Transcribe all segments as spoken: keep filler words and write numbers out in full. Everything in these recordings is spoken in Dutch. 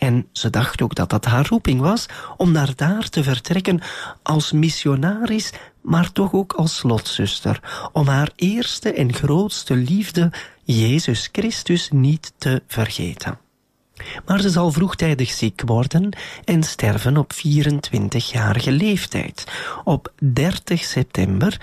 En ze dacht ook dat dat haar roeping was om naar daar te vertrekken als missionaris, maar toch ook als lotzuster, om haar eerste en grootste liefde, Jezus Christus, niet te vergeten. Maar ze zal vroegtijdig ziek worden en sterven op vierentwintigjarige leeftijd, op dertig september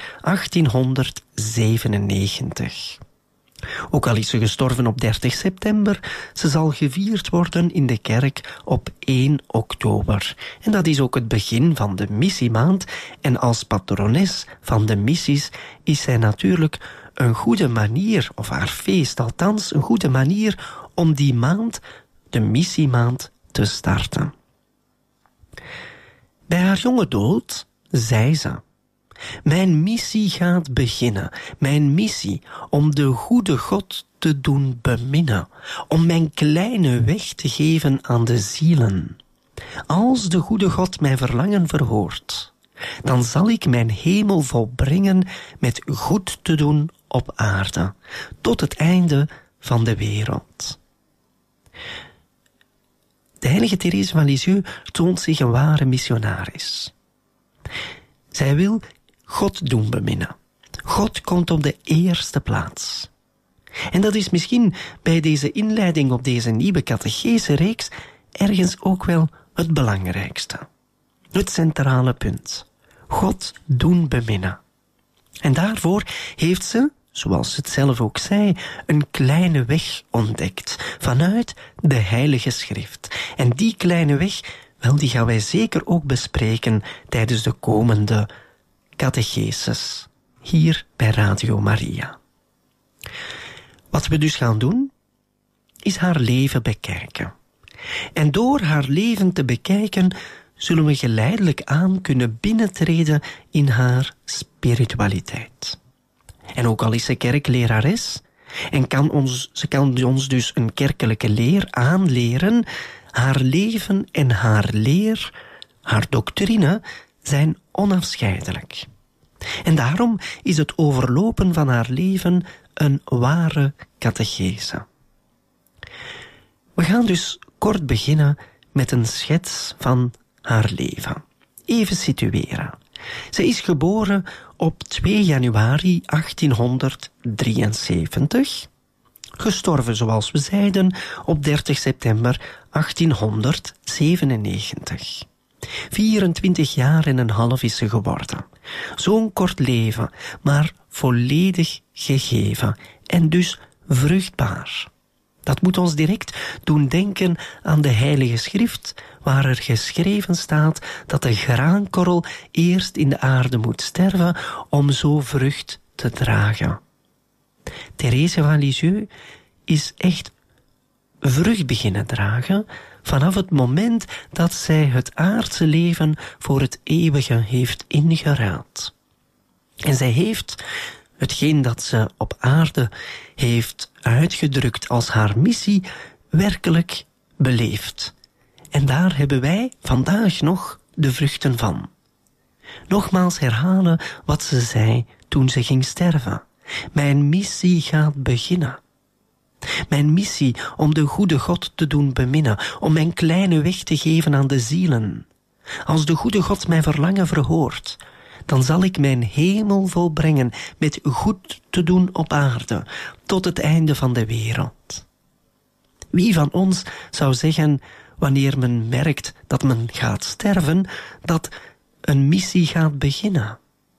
achttienhonderdzevenennegentig. Ook al is ze gestorven op dertig september, ze zal gevierd worden in de kerk op één oktober. En dat is ook het begin van de missiemaand. En als patrones van de missies is zij natuurlijk een goede manier, of haar feest althans, een goede manier om die maand, de missiemaand, te starten. Bij haar jonge dood zei ze: mijn missie gaat beginnen, mijn missie om de goede God te doen beminnen, om mijn kleine weg te geven aan de zielen. Als de goede God mijn verlangen verhoort, dan zal ik mijn hemel volbrengen met goed te doen op aarde, tot het einde van de wereld. De heilige Therese van Lisieux toont zich een ware missionaris. Zij wil God doen beminnen. God komt op de eerste plaats. En dat is misschien bij deze inleiding op deze nieuwe catechese-reeks ergens ook wel het belangrijkste. Het centrale punt. God doen beminnen. En daarvoor heeft ze, zoals ze het zelf ook zei, een kleine weg ontdekt vanuit de Heilige Schrift. En die kleine weg, wel, die gaan wij zeker ook bespreken tijdens de komende catecheses, hier bij Radio Maria. Wat we dus gaan doen, is haar leven bekijken. En door haar leven te bekijken, zullen we geleidelijk aan kunnen binnentreden in haar spiritualiteit. En ook al is ze kerklerares, en kan ons, ze kan ons dus een kerkelijke leer aanleren, haar leven en haar leer, haar doctrine, zijn onafscheidelijk. En daarom is het overlopen van haar leven een ware catechese. We gaan dus kort beginnen met een schets van haar leven. Even situeren. Ze is geboren op twee januari achttienhonderddrieënzeventig, gestorven, zoals we zeiden, op dertig september achttienhonderdzevenennegentig. vierentwintig jaar en een half is ze geworden. Zo'n kort leven, maar volledig gegeven en dus vruchtbaar. Dat moet ons direct doen denken aan de Heilige Schrift, waar er geschreven staat dat de graankorrel eerst in de aarde moet sterven om zo vrucht te dragen. Therese van Lisieux is echt vrucht beginnen dragen vanaf het moment dat zij het aardse leven voor het eeuwige heeft ingeruild. En zij heeft hetgeen dat ze op aarde heeft uitgedrukt als haar missie werkelijk beleefd. En daar hebben wij vandaag nog de vruchten van. Nogmaals herhalen wat ze zei toen ze ging sterven. Mijn missie gaat beginnen. Mijn missie om de goede God te doen beminnen, om mijn kleine weg te geven aan de zielen. Als de goede God mijn verlangen verhoort, dan zal ik mijn hemel volbrengen met goed te doen op aarde, tot het einde van de wereld. Wie van ons zou zeggen, wanneer men merkt dat men gaat sterven, dat een missie gaat beginnen?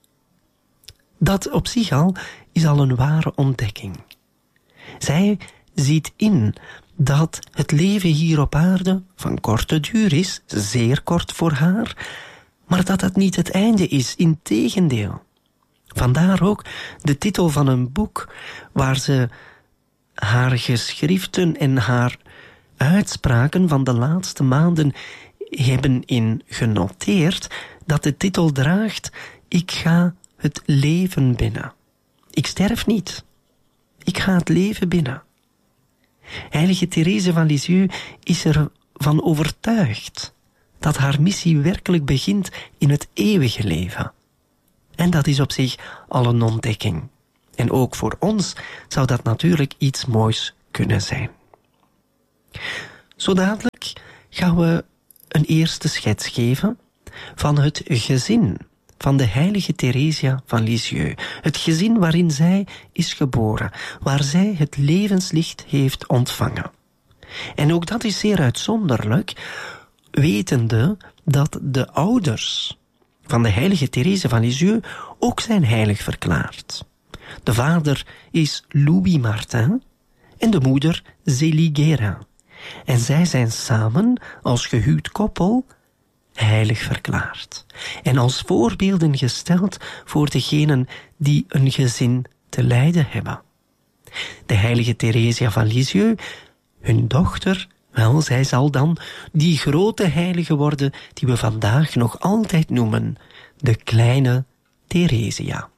Dat op zich al is al een ware ontdekking. Zij ziet in dat het leven hier op aarde van korte duur is, zeer kort voor haar, maar dat dat niet het einde is, integendeel. Vandaar ook de titel van een boek waar ze haar geschriften en haar uitspraken van de laatste maanden hebben in genoteerd, dat de titel draagt: Ik ga het leven binnen. Ik sterf niet. Ik ga het leven binnen. Heilige Therese van Lisieux is ervan overtuigd dat haar missie werkelijk begint in het eeuwige leven. En dat is op zich al een ontdekking. En ook voor ons zou dat natuurlijk iets moois kunnen zijn. Zo dadelijk gaan we een eerste schets geven van het gezin van de heilige Theresia van Lisieux. Het gezin waarin zij is geboren, waar zij het levenslicht heeft ontvangen. En ook dat is zeer uitzonderlijk, wetende dat de ouders van de heilige Theresia van Lisieux ook zijn heilig verklaard. De vader is Louis Martin en de moeder Zélie Guérin. En zij zijn samen als gehuwd koppel heilig verklaard. En als voorbeelden gesteld voor degenen die een gezin te lijden hebben. De heilige Theresia van Lisieux, hun dochter, wel, zij zal dan die grote heilige worden die we vandaag nog altijd noemen, de kleine Theresia.